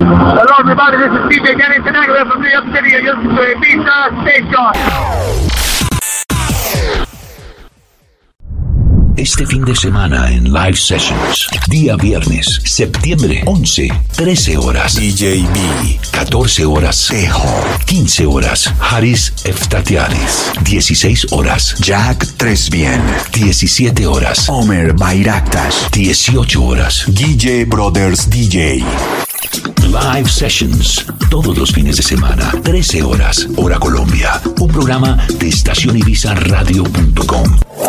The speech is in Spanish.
Hello everybody, this is DJ Dennis Tenaglia from New York City. You're listening to Ibiza Station. Este fin de semana en Live Sessions, día viernes, septiembre 11, 13 horas, DJ B, 14 horas, Tejo, 15 horas, Haris Eftatiaris, 16 horas, Jack Tresbien, 17 horas, Omer Bayraktas, 18 horas, DJ Brothers DJ. Live Sessions, todos los fines de semana, 13 horas, hora Colombia, un programa de estacionibizaradio.com.